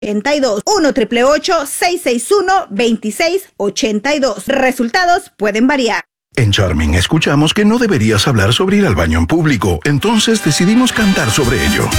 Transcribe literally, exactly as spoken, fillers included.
ochenta y dos. uno, ocho ocho ocho, seis seis uno, dos seis ocho dos. Resultados pueden variar. En Charming escuchamos que no deberías hablar sobre ir al baño en público, entonces decidimos cantar sobre ello.